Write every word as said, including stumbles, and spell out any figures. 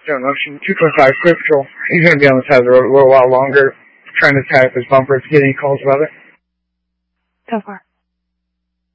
don't know, two twenty-five Cruise Patrol. He's going to be on the side of the road a little while longer, trying to tie up his bumper. If you get any calls about it. So far.